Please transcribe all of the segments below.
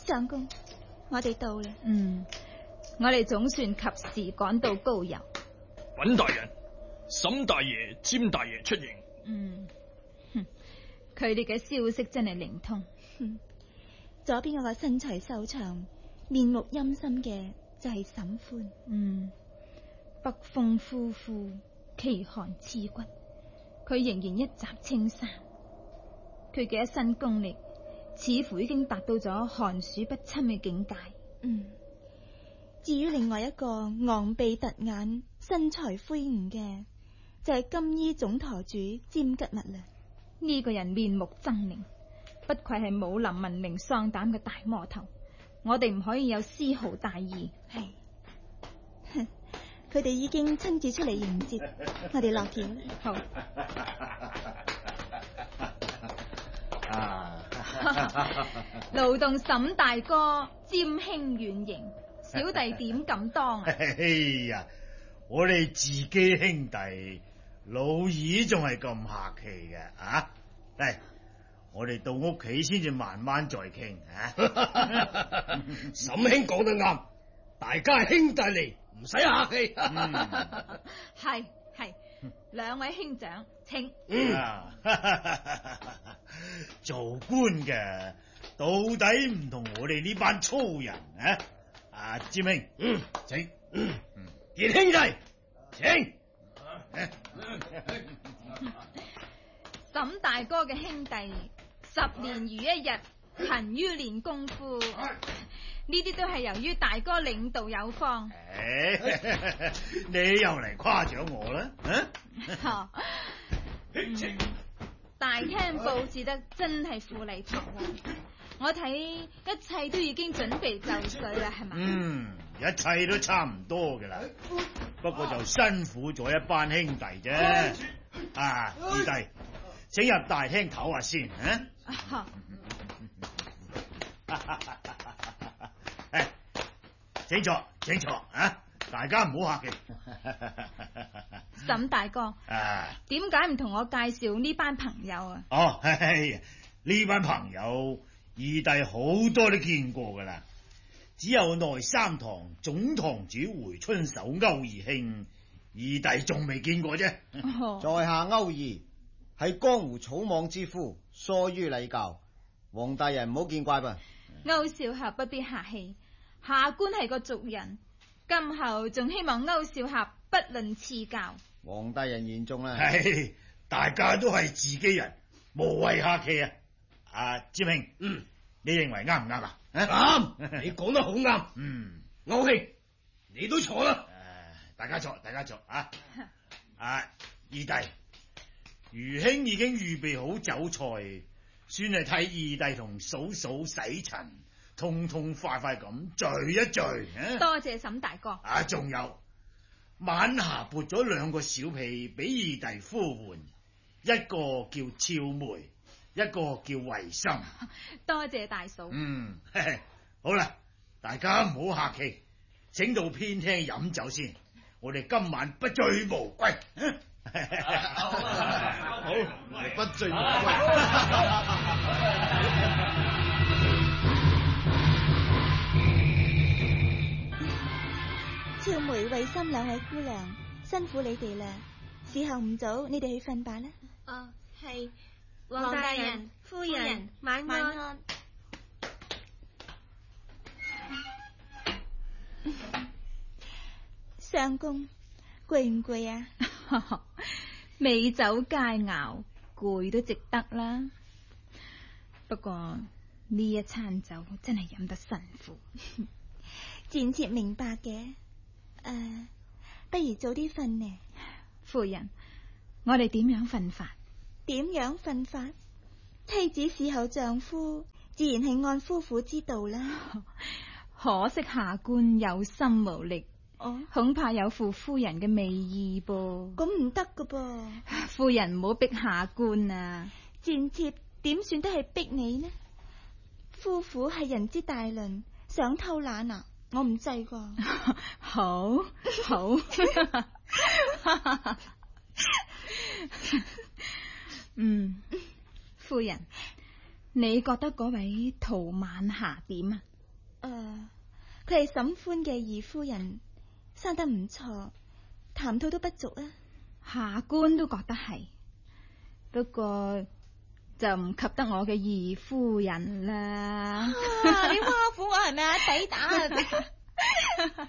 相公，我哋到啦。 我哋總算及時趕到高郵。 尹大人、沈大爺、詹大爺出迎。 佢哋嘅消息真係靈通。 左邊嗰個身材瘦長、面目陰森嘅就係沈歡。 北風呼呼，奇寒刺骨，佢仍然一襲青衫。佢嘅一身功力似乎已經達到咗寒暑不侵嘅境界。 至於另外一個昂鼻突眼、身材魁梧嘅，就係金衣總舵主詹吉物啦。 呢個人面目猙獰，不愧係武林聞名喪膽嘅大魔頭。我哋唔可以有絲毫大意。 係，佢哋已經親自出嚟迎接，我哋落橋。 好。勞動沈大哥瞻兄遠迎，小弟點敢當啊？ 哎呀，我哋自己兄弟老二仲係咁客氣嘅啊！嚟，我哋到屋企先至慢慢再傾啊！ 沈兄講得啱，大家係兄弟嚟，唔使客氣。 係，兩位兄長，請。 做官嘅到底唔同我哋呢班粗人啊！啊，詹兄，請，傑兄弟，請。 沈大哥嘅兄弟10年如一日，勤於練功夫，呢啲都係由於大哥領導有方。 你又嚟誇獎我啦？ 大廳布置得真係富麗堂皇，我睇一切都已經準備就緒啦，係嘛？ 一切都差唔多噶啦，不過就辛苦咗一班兄弟啫。啊，二弟，請入大廳唞下先。請坐，請坐啊！大家唔好客氣。 沈大哥，點解唔同我介紹呢班朋友啊？ 呢班朋友二弟好多都見過噶啦，只有內三堂總堂主回春手歐義兄，二弟仲未見過啫。 在下歐義係江湖草莽之夫，疏於禮教，黃大人唔好見怪吧。 歐少俠不必客氣，下官係個俗人，今後仲希望歐少俠不論賜教。 黃大人言重啦， 大家都係自己人，無謂客氣啊！阿詹兄，你認為啱唔啱啊？ 啱，你講得好啱。歐兄，你都坐啦。 大家坐啊！二弟，余兄已經預備好酒菜，算係替二弟同嫂嫂洗塵，痛痛快快咁聚一聚。 多謝沈大哥。 仲有晚霞撥咗2個小婢俾二弟呼喚，一個叫俏梅，一個叫慧心。 多謝大嫂。 好啦，大家唔好客氣，請到偏廳飲酒先。我哋今晚不醉無歸。 好，不醉無歸。 俏梅、慧心兩位姑娘，辛苦你哋啦。時候唔早，你哋去瞓吧啦。 係。黃大人、夫人，晚安。 相公，攰唔攰啊？ 美酒佳肴，攰都值得啦。不過呢一餐酒真係飲得辛苦。 賤妾明白嘅。不如早啲瞓呢。 夫人，我哋點樣瞓法？ 點樣瞓法？妻子侍候丈夫，自然係按夫婦之道啦。 可惜下官有心無力，恐怕有負夫人嘅美意噃。 咁唔得噶噃。 夫人唔好逼下官啊！ 賤妾點算都係逼你呢？夫婦係人之大倫，想偷懶啊？我唔制噶。 好。夫人，你覺得嗰位陶晚霞點啊？ 佢係沈歡嘅二夫人，生得唔錯，談吐都不俗啊。 下官都覺得係，不過就唔及得我嘅二夫人啦。 你挖苦我係咪啊？抵打！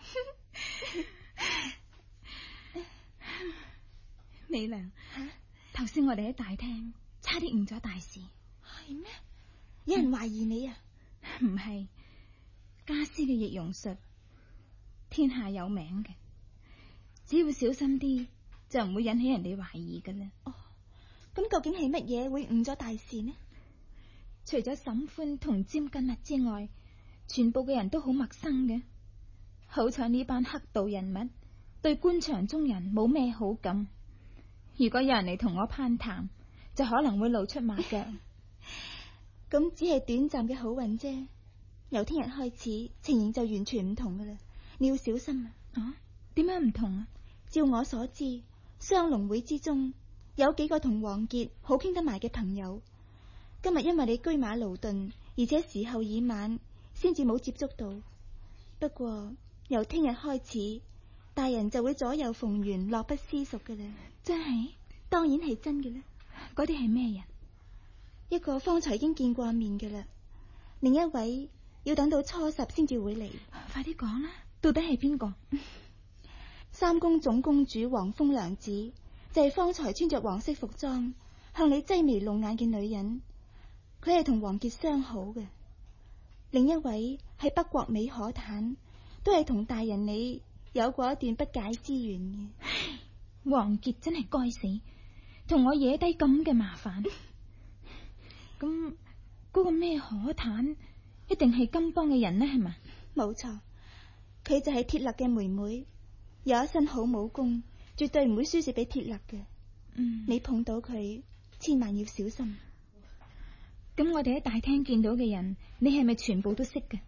美娘，頭先我哋喺大廳差啲誤咗大事。 係咩？有人懷疑你啊？ 唔係，家私嘅易容術天下有名嘅，只要小心啲就唔會引起人哋懷疑㗎啦。 哦，咁究竟係乜嘢會誤咗大事呢？ 除咗沈歡同詹根物之外，全部嘅人都好陌生嘅。好彩呢班黑道人物對官場中人冇咩好感，如果有人嚟同我攀談，就可能會露出馬腳。 咁只係短暫嘅好運啫，由聽日開始情形就完全唔同噶啦，你要小心啊！ 啊？點樣唔同啊？ 照我所知，雙龍會之中有幾個同王傑好傾得埋嘅朋友，今日因為你車馬勞頓，而且時候已晚，先至冇接觸到。不過由聽日開始，大人就會左右逢源，樂不思蜀噶啦。 真係？ 當然係真嘅啦。 嗰啲係咩人？ 一個方才已經見過面嘅啦，另一位要等到初10先至會嚟。 快啲講啦，到底係邊個？ 三宮總公主黃蜂娘子，就係方才穿着黃色服裝向你擠眉弄眼嘅女人，佢係同王傑相好嘅。另一位係北國美可坦，都係同大人你有過一段不解之緣嘅。 王傑真係該死，同我惹低咁嘅麻煩。咁嗰個咩可坦一定係金邦嘅人呢？係嘛？ 冇錯，佢就係鐵勒嘅妹妹，有一身好武功，絕對唔會輸蝕俾鐵勒嘅。你碰到佢，千萬要小心。 咁我哋喺大廳見到嘅人，你係咪全部都識嘅？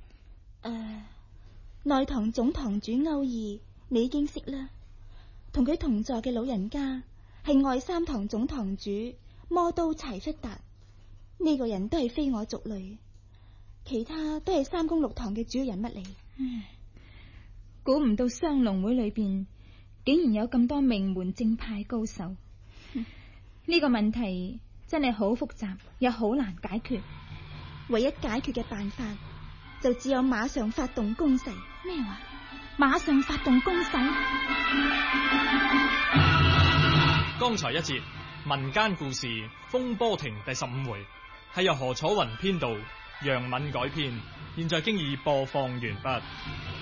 內堂總堂主歐義，你已經識啦。同佢同座嘅老人家係外三堂總堂主魔都柴出達，呢個人都係非我族類，其他都係三宮六堂嘅主要人物嚟。 估唔到雙龍會裏邊竟然有咁多名門正派高手，呢個問題真係好複雜，又好難解決。 唯一解決嘅辦法就只有馬上發動攻勢。 咩話？馬上發動攻勢？ 剛才一節民間故事《風波亭》第15回係由何楚雲編導，楊敏改編，現在經已播放完畢。